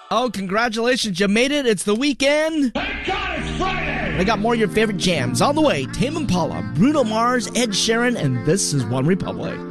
Oh, congratulations, you made it. It's the weekend. Thank God it's Friday! I got more of your favorite jams on the way. Tame Impala, Bruno Mars, Ed Sheeran, and This Is One Republic.